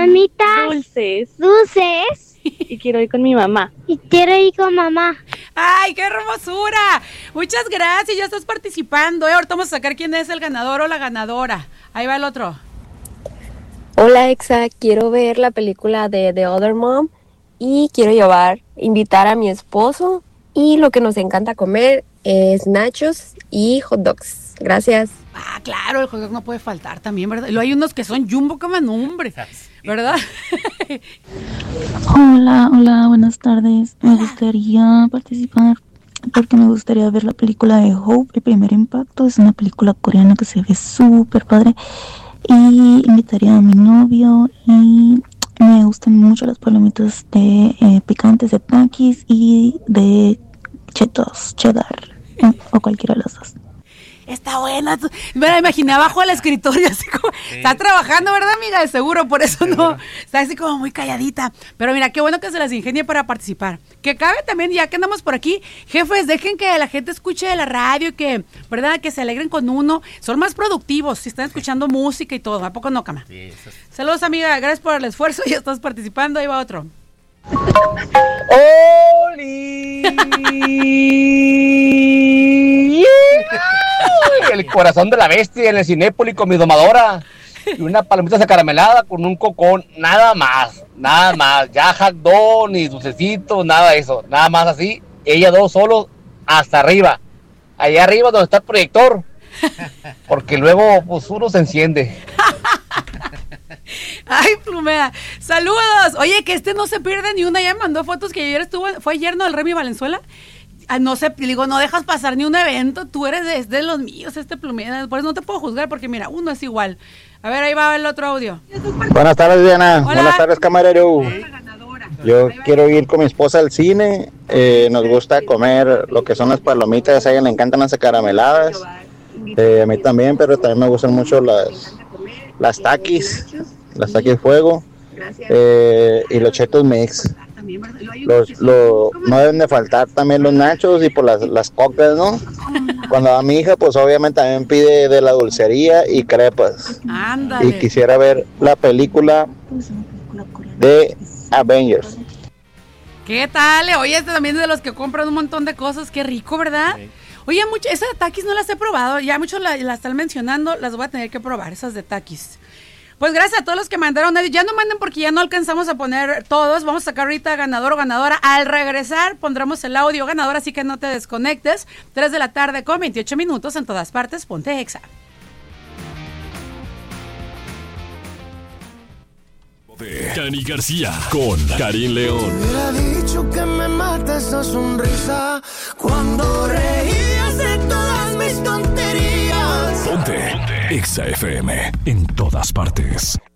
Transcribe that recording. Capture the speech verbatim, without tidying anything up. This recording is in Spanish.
palomitas. Dulces. Dulces. Y quiero ir con mi mamá. Y quiero ir con mamá. ¡Ay, qué hermosura! Muchas gracias, ya estás participando. ¿eh? Ahorita vamos a sacar quién es el ganador o la ganadora. Ahí va el otro. Hola, Exa, quiero ver la película de The Other Mom y quiero llevar, invitar a mi esposo, y lo que nos encanta comer es nachos y hot dogs. Gracias. Ah, claro, el hot dog no puede faltar también, ¿verdad? Y luego hay unos que son jumbo como nombre, ¿verdad? Hola, hola, buenas tardes. Me gustaría participar porque me gustaría ver la película de Hope, El Primer Impacto. Es una película coreana que se ve súper padre. Y invitaría a mi novio, y me gustan mucho las palomitas de eh, picantes de Takis y de chetos, cheddar, eh, o cualquiera de las dos. Está buena. Me la imaginé abajo del escritorio, así como, sí. Está trabajando, ¿verdad, amiga? De seguro, por eso seguro. No, está así como muy calladita. Pero mira, qué bueno que se las ingenie para participar. Que cabe también, ya que andamos por aquí, jefes, dejen que la gente escuche la radio y que, ¿verdad? Que se alegren con uno. Son más productivos si están escuchando música y todo. ¿A poco no, cama? Sí, eso es. Saludos, amiga. Gracias por el esfuerzo. Ya estás participando. Ahí va otro. ¡Oli! El corazón de la bestia en el Cinépolis con mi domadora. Y una palomita acaramelada con un cocón. Nada más, nada más. Ya hot dog, ni dulcecitos, nada de eso. Nada más así. Ella dos solos hasta arriba. Allá arriba donde está el proyector. Porque luego pues uno se enciende. Ay, Plumea, saludos. Oye, que este no se pierde ni una. Ya me mandó fotos que ayer estuvo, fue ayer, ¿no? El Remy Valenzuela. Ah, no sé, digo, no dejas pasar ni un evento. Tú eres de, de los míos, este Plumea. Por eso no te puedo juzgar, porque mira, uno es igual. A ver, ahí va el otro audio. Buenas tardes, Diana. Hola. Buenas tardes, camarero. ¿Sí? Yo quiero ir con mi esposa al cine. Eh, nos gusta comer lo que son las palomitas. A ella le encantan las acarameladas. Eh, a mí también, pero también me gustan mucho las, las Takis. Las Takis fuego. Eh, y los chetos mix. Los, los, no deben de faltar también los nachos y por las, las cocas, ¿no? Cuando va mi hija, pues obviamente también pide de la dulcería y crepas. Ándale. Y quisiera ver la película de Avengers. ¿Qué tal? Oye, este también es de los que compran un montón de cosas. Qué rico, ¿verdad? Sí. Oye, mucho, esas de Takis no las he probado. Ya muchos las la están mencionando. Las voy a tener que probar, esas de Takis. Pues gracias a todos los que mandaron. Ya no manden porque ya no alcanzamos a poner todos. Vamos a sacar ahorita ganador o ganadora. Al regresar pondremos el audio ganador, así que no te desconectes. tres de la tarde con veintiocho minutos en todas partes. Ponte Exa. Cani García con Karin León. Hubiera dicho que me mata esa sonrisa cuando reías de todas mis tonterías. Ponte Exa F M en todas partes.